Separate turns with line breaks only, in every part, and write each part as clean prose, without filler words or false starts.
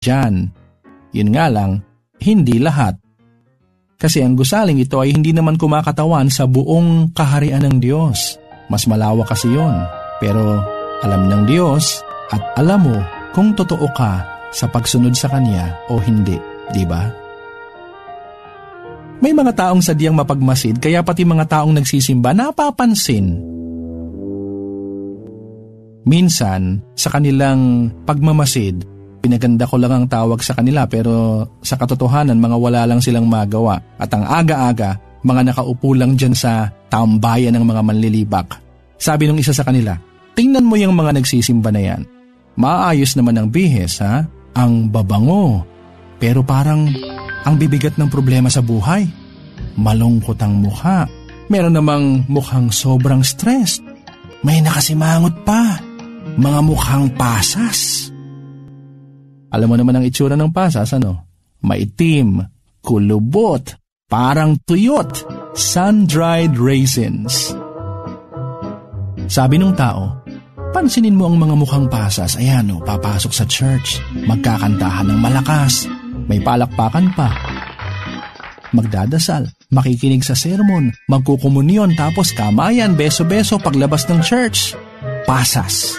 dyan. Yun nga lang, hindi lahat. Kasi ang gusaling ito ay hindi naman kumakatawan sa buong kaharian ng Diyos. Mas malawak kasi yun. Pero alam ng Diyos at alam mo kung totoo ka sa pagsunod sa Kanya o hindi, di ba? May mga taong sadyang mapagmasid kaya pati mga taong nagsisimba napapansin. Minsan, sa kanilang pagmamasid, pinaganda ko lang ang tawag sa kanila pero sa katotohanan mga wala lang silang magawa at ang aga-aga mga nakaupo lang dyan sa tambayan ng mga manlilibak. Sabi nung isa sa kanila, tingnan mo yung mga nagsisimba na yan. Maayos naman ang bihis, ha? Ang babango. Pero parang ang bibigat ng problema sa buhay. Malungkot ang mukha. Meron namang mukhang sobrang stressed. May nakasimangot pa. Mga mukhang pasas. Alam mo naman ang itsura ng pasas, ano? Maitim, kulubot, parang tuyot, sun-dried raisins. Sabi nung tao, pansinin mo ang mga mukhang pasas, ayan o, papasok sa church, magkakantahan ng malakas, may palakpakan pa. Magdadasal, makikinig sa sermon, magkukomunyon tapos kamayan, beso-beso paglabas ng church. Pasas.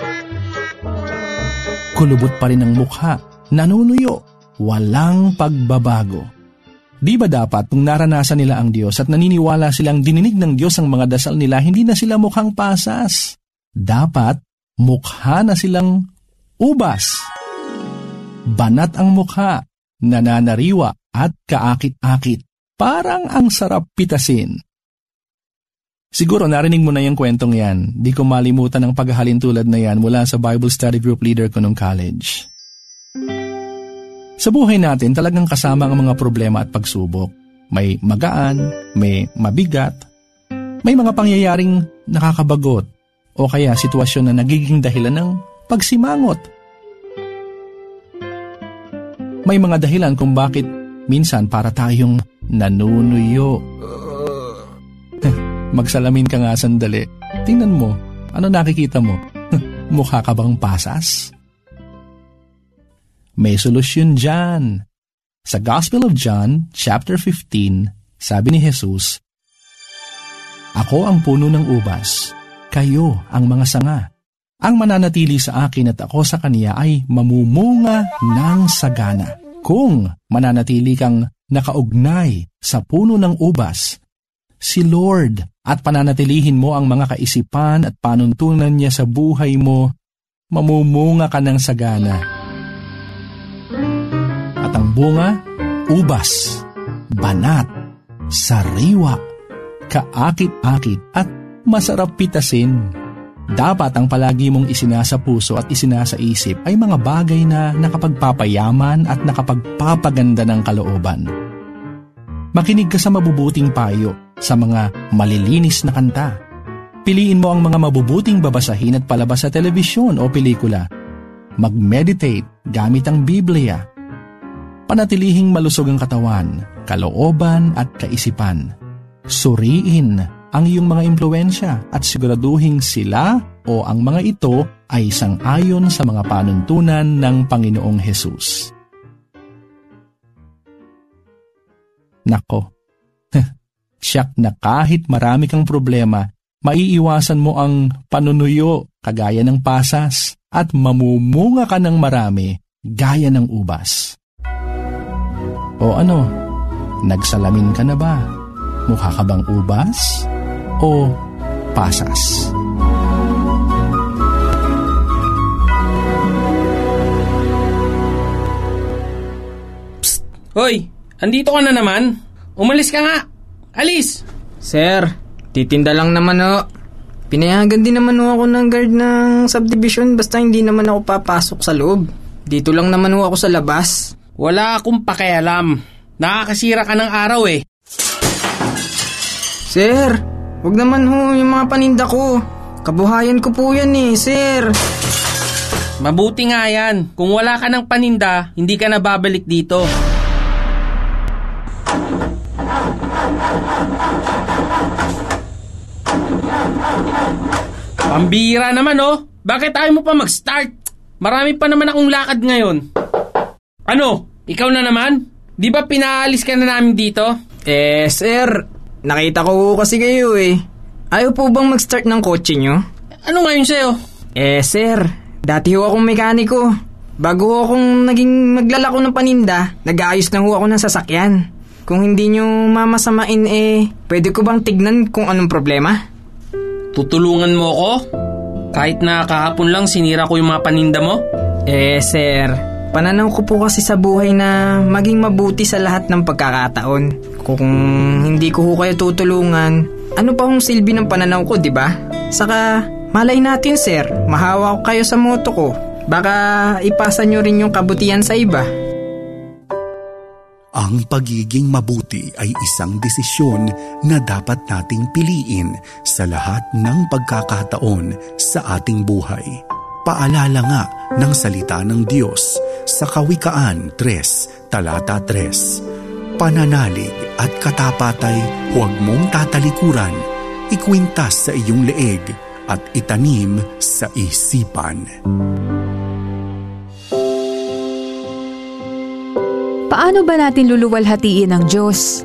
Kulubot pa rin ang mukha, nanunuyo, walang pagbabago. Di ba dapat kung naranasan nila ang Diyos at naniniwala silang dininig ng Diyos ang mga dasal nila, hindi na sila mukhang pasas? Dapat mukha na silang ubas. Banat ang mukha, nananariwa at kaakit-akit. Parang ang sarap pitasin. Siguro narinig mo na yung kwentong yan. Di ko malimutan ang paghahalin tulad na yan mula sa Bible study group leader ko nung college. Sa buhay natin talagang kasama ang mga problema at pagsubok. May magaan, may mabigat, may mga pangyayaring nakakabagot o kaya sitwasyon na nagiging dahilan ng pagsimangot. May mga dahilan kung bakit minsan para tayong nanunuyo. Magsalamin ka nga sandali. Tingnan mo, ano nakikita mo? Mukha ka bang pasas? May solusyon dyan. Sa Gospel of John, chapter 15, sabi ni Jesus, Ako ang puno ng ubas, kayo ang mga sanga. Ang mananatili sa akin at ako sa kaniya ay mamumunga ng sagana. Kung mananatili kang nakaugnay sa puno ng ubas, si Lord, at pananatilihin mo ang mga kaisipan at panuntunan niya sa buhay mo, mamumunga ka ng sagana. At ang bunga, ubas, banat, sariwa, kaakit-akit at masarap pitasin. Dapat ang palagi mong isinasa puso at isinasa isip ay mga bagay na nakapagpapayaman at nakapagpapaganda ng kalooban. Makinig ka sa mabubuting payo, sa mga malilinis na kanta. Piliin mo ang mga mabubuting babasahin at palabas sa telebisyon o pelikula. Mag-meditate gamit ang Biblia. Panatilihing malusog ang katawan, kalooban at kaisipan. Suriin ang iyong mga impluwensya at siguraduhin sila o ang mga ito ay sang-ayon sa mga panuntunan ng Panginoong Hesus. Nako, siyak na kahit marami kang problema, maiiwasan mo ang panunuyo kagaya ng pasas at mamumunga ka ng marami gaya ng ubas. O ano, nagsalamin ka na ba? Mukha ka bang ubas o pasas?
Psst! Hoy! Andito ka na naman? Umalis ka nga! Alis!
Sir, titinda lang naman o. Pinayagan din naman ako ng guard ng subdivision basta hindi naman ako papasok sa loob. Dito lang naman ako sa labas.
Wala akong pakialam. Nakakasira ka ng araw eh.
Sir, wag naman ho yung mga paninda ko. Kabuhayan ko po yan eh, sir.
Mabuti nga yan. Kung wala ka ng paninda, hindi ka na babalik dito. Pambira naman oh. Bakit ayaw mo pa mag-start? Marami pa naman akong lakad ngayon. Ano? Ikaw na naman? Di ba pinaalis ka na namin dito?
Sir, nakita ko kasi kayo eh. Ayaw po bang mag-start ng kotse nyo?
Ano ngayon sa'yo?
Sir, dati ho akong mekaniko. Bago ho akong naging maglalako ng paninda, nag-aayos na ho ako ng sasakyan. Kung hindi nyo mamasamain pwede ko bang tignan kung anong problema?
Tutulungan mo ako? Kahit na kahapon lang sinira ko yung mga paninda mo?
Sir, pananaw ko po kasi sa buhay na maging mabuti sa lahat ng pagkakataon. Kung hindi ko ho kayo tutulungan, ano pa hong silbi ng pananaw ko, di ba? Saka, malay natin sir, mahawa ko kayo sa moto ko. Baka ipasa nyo rin yung kabutihan sa iba.
Ang pagiging mabuti ay isang desisyon na dapat nating piliin sa lahat ng pagkakataon sa ating buhay. Paalala nga ng salita ng Diyos sa Kawikaan 3, talata 3. Pananalig at katapatay huwag mong tatalikuran, ikwintas sa iyong leeg at itanim sa isipan.
Paano ba natin luluwalhatiin ang Diyos?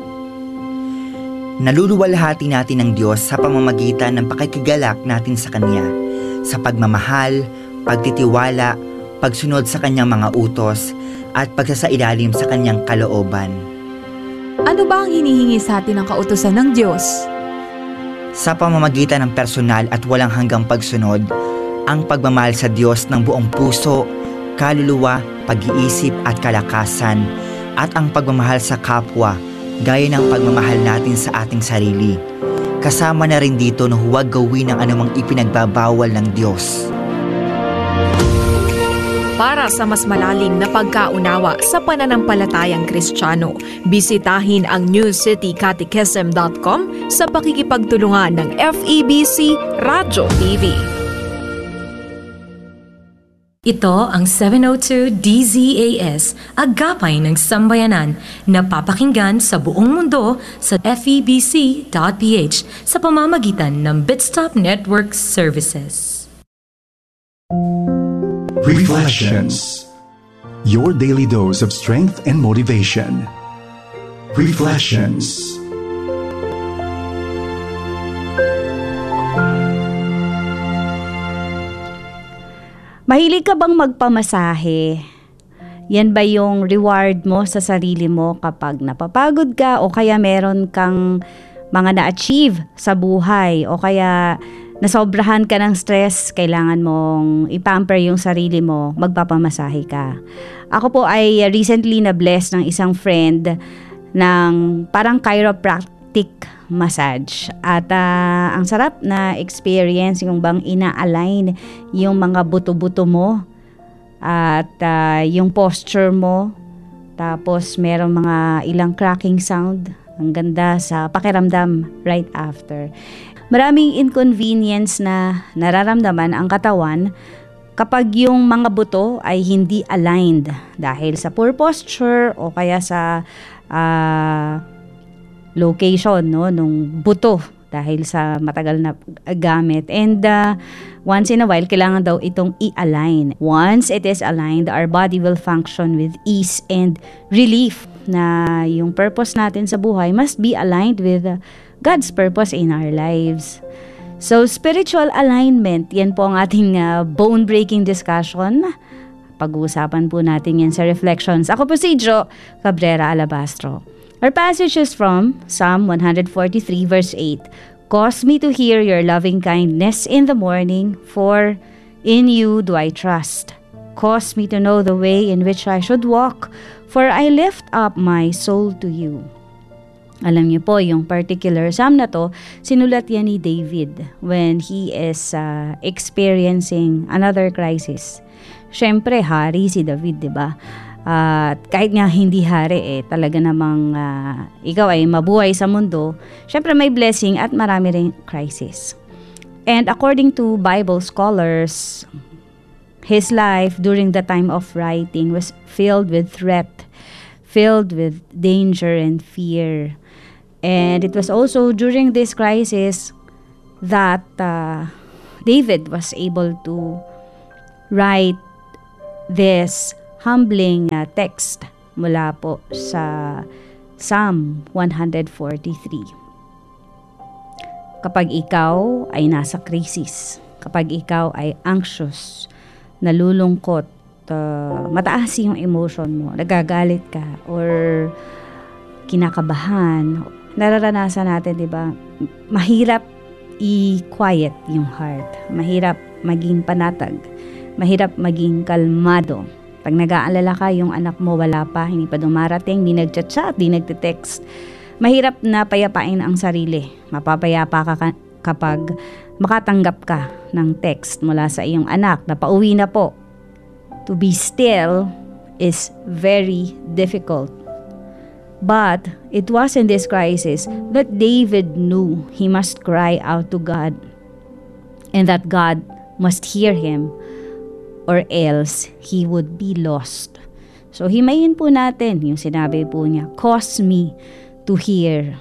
Naluluwalhati natin ang Diyos sa pamamagitan ng pakikigalak natin sa Kanya, sa pagmamahal, pagtitiwala, pagsunod sa Kanyang mga utos, at pagsasailalim sa Kanyang kalooban.
Ano ba ang hinihingi sa atin ng kautusan ng Diyos?
Sa pamamagitan ng personal at walang hanggang pagsunod, ang pagmamahal sa Diyos ng buong puso, kaluluwa, pag-iisip at kalakasan, at ang pagmamahal sa kapwa, gaya ng pagmamahal natin sa ating sarili. Kasama na rin dito na huwag gawin ang anumang ipinagbabawal ng Diyos.
Para sa mas malalim na pagkaunawa sa pananampalatayang Kristiyano, bisitahin ang newcitycatechism.com sa pakikipagtulungan ng FEBC Radio TV.
Ito ang 702 DZAS, Agapay ng Sambayanan, na papakinggan sa buong mundo sa febc.ph sa pamamagitan ng Bitstop Network Services.
Reflections. Your daily dose of strength and motivation. Reflections.
Mahilig ka bang magpamasahe? Yan ba yung reward mo sa sarili mo kapag napapagod ka o kaya meron kang mga na-achieve sa buhay o kaya nasobrahan ka ng stress, kailangan mong ipamper yung sarili mo, magpapamasahe ka. Ako po ay recently na-bless ng isang friend ng parang chiropractic massage. At ang sarap na experience yung bang ina-align yung mga buto-buto mo at yung posture mo. Tapos meron mga ilang cracking sound. Ang ganda sa pakiramdam right after. Maraming inconvenience na nararamdaman ang katawan kapag yung mga buto ay hindi aligned dahil sa poor posture o kaya sa location nung buto dahil sa matagal na gamit. And once in a while, kailangan daw itong i-align. Once it is aligned, our body will function with ease and relief na yung purpose natin sa buhay must be aligned with God's purpose in our lives. So, spiritual alignment, yan po ang ating bone-breaking discussion. Pag-uusapan po natin yan sa Reflections. Ako po si Jo Cabrera Alabastro. Our passage is from Psalm 143 verse 8. Cause me to hear your loving kindness in the morning, for in you do I trust. Cause me to know the way in which I should walk, for I lift up my soul to you. Alam niyo po, yung particular psalm na to, sinulat yan ni David when he is experiencing another crisis. Siyempre, hari si David, di ba? At kahit nga hindi hari, talaga namang ikaw ay mabuhay sa mundo, syempre may blessing at marami ring crisis. And according to Bible scholars, his life during the time of writing was filled with threat, filled with danger and fear. And it was also during this crisis that David was able to write this humbling text mula po sa Psalm 143. Kapag ikaw ay nasa krisis, kapag ikaw ay anxious, nalulungkot, mataas yung emotion mo, nagagalit ka, or kinakabahan, nararanasan natin, di ba? Mahirap i-quiet yung heart. Mahirap maging panatag. Mahirap maging kalmado. Pag nag-aalala ka, yung anak mo wala pa, hindi pa dumarating, di nagchat-chat, di nagte-text. Mahirap na payapain ang sarili. Mapapayapa ka kapag makatanggap ka ng text mula sa iyong anak na pauwi na po. To be still is very difficult. But it was in this crisis that David knew he must cry out to God and that God must hear him or else he would be lost. So himayin po natin yung sinabi po niya, cause me to hear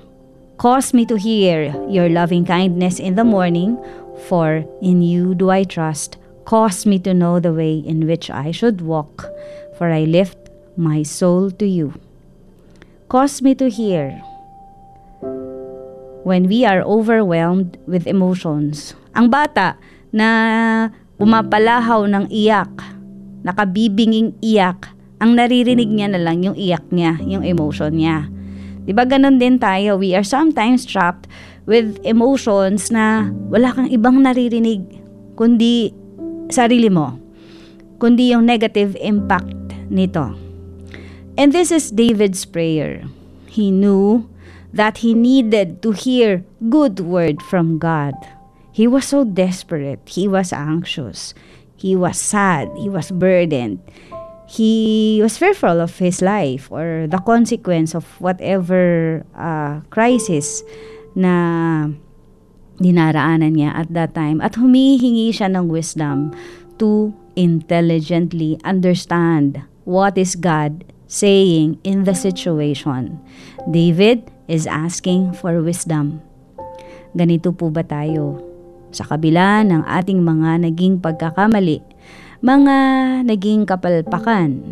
your loving kindness in the morning, for in you do I trust. Cause me to know the way in which I should walk, for I lift my soul to you. Cause me to hear. When we are overwhelmed with emotions, ang bata na pumapalahaw ng iyak, nakabibinging iyak, ang naririnig niya na lang yung iyak niya, yung emotion niya. Diba ganon din tayo? We are sometimes trapped with emotions na wala kang ibang naririnig kundi sarili mo, kundi yung negative impact nito. And this is David's prayer. He knew that he needed to hear good word from God. He was so desperate. He was anxious. He was sad. He was burdened. He was fearful of his life or the consequence of whatever crisis na dinaraanan niya at that time. At humihingi siya ng wisdom to intelligently understand what is God saying in the situation. David is asking for wisdom. Ganito po ba tayo? Sa kabila ng ating mga naging pagkakamali, mga naging kapalpakan,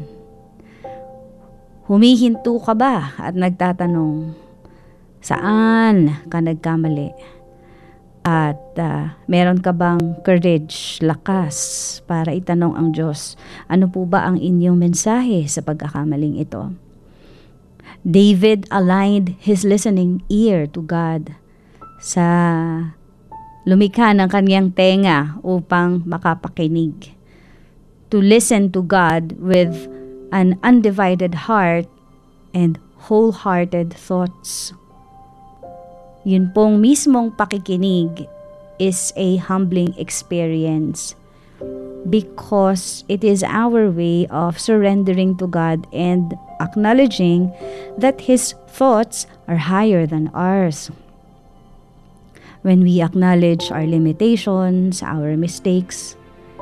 humihinto ka ba at nagtatanong, saan ka nagkamali? At meron ka bang courage, lakas para itanong ang Diyos, ano po ba ang inyong mensahe sa pagkakamaling ito? David aligned his listening ear to God sa lumikha ng kanyang tenga upang makapakinig. To listen to God with an undivided heart and wholehearted thoughts. Yun pong mismong pakikinig is a humbling experience because it is our way of surrendering to God and acknowledging that His thoughts are higher than ours. When we acknowledge our limitations, our mistakes,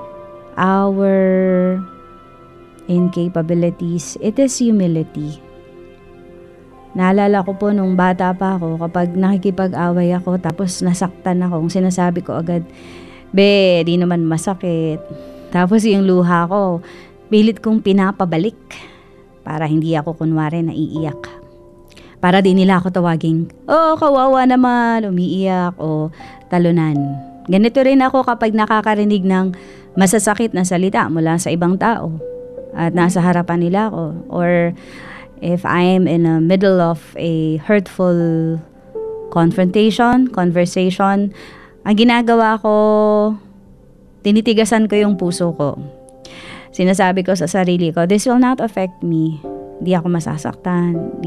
our incapabilities, it is humility. Naalala ko po nung bata pa ako, kapag nakikipag-away ako tapos nasaktan ako, sinasabi ko agad, be, di naman masakit. Tapos yung luha ko, pilit kong pinapabalik para hindi ako kunwari naiiyak. Para di nila ako tawaging, oh, kawawa naman, umiiyak o talunan. Ganito rin ako kapag nakakarinig ng masasakit na salita mula sa ibang tao at nasa harapan nila ako. Or if I'm in the middle of a hurtful conversation, ang ginagawa ko, tinitigasan ko yung puso ko. Sinasabi ko sa sarili ko, this will not affect me. Di ako masasaktan.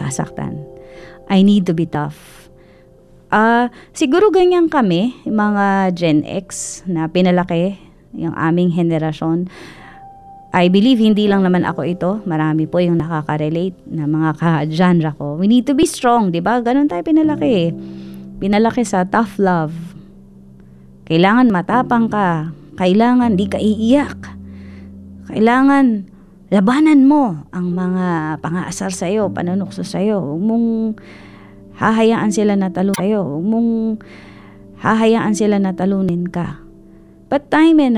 I need to be tough. Siguro ganyan kami, mga Gen X na pinalaki, yung aming henerasyon. I believe hindi lang naman ako ito. Marami po yung nakaka-relate na mga ka-genre ko. We need to be strong, di ba? Ganon tayo pinalaki. Pinalaki sa tough love. Kailangan matapang ka. Kailangan di ka iiyak. Kailangan labanan mo ang mga pang-aasar sa'yo, panunukso sa'yo. Huwag mong hahayaan sila na talunin sa'yo. Huwag mong hahayaan sila na talunin ka. But time and